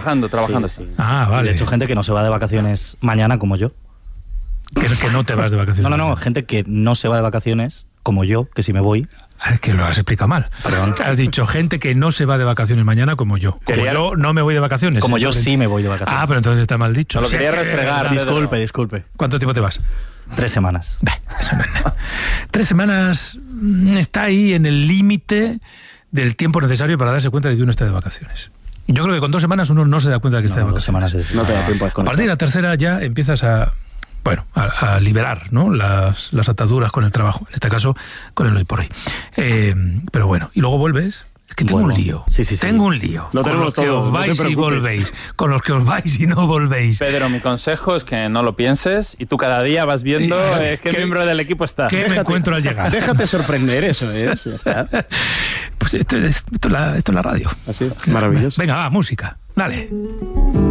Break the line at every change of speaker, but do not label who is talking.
Trabajando.
Sí.
Ah, vale.
De hecho, gente que no se va de vacaciones mañana, como yo.
Que no te vas de vacaciones.
No, gente que no se va de vacaciones, como yo, que si me voy...
Es que lo has explicado mal.
Perdón.
Has dicho gente que no se va de vacaciones mañana como yo. Como yo no me voy de vacaciones.
Como yo sí me voy de vacaciones.
Ah, pero entonces está mal dicho.
Lo quería restregar.
Disculpe.
¿Cuánto tiempo te vas?
3 semanas.
Eso no es nada. 3 semanas está ahí en el límite del tiempo necesario para darse cuenta de que uno está de vacaciones. Yo creo que con 2 semanas uno no se da cuenta de que está de vacaciones.
2 semanas
No te da tiempo a
A partir de la tercera ya empiezas a liberar, ¿no? las ataduras con el trabajo, en este caso con el hoy por hoy. Pero bueno, y luego vuelves. Es que tengo un lío.
Sí.
Tengo un lío.
Lo
con
tenemos
los que
todo,
os
no te
vais y
preocupes.
volvéis. Con los que os vais y no volvéis.
Pedro, mi consejo es que no lo pienses y tú cada día vas viendo qué miembro del equipo está.
¿Qué me encuentro al llegar?
Déjate sorprender, eso es. Ya está.
Pues esto es la radio.
Así, maravilloso.
Venga, va, música. Dale.